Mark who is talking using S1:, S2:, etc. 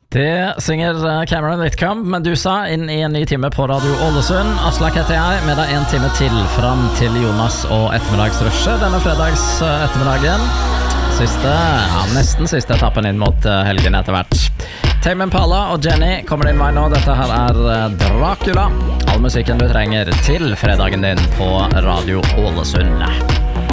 S1: Det synger Cameron Whitcomb, Medusa, inn i en ny time på Radio Ålesund. Aslak heter jeg, med deg en time til fram til Jonas og ettermiddagsrushet denne fredags ettermiddagen. Nesten siste etappen inn mot helgen etter hvert. Tame Impala og Jenny kommer inn meg nå. Dette her er Dracula. All musikken du trenger til fredagen din på Radio Ålesund.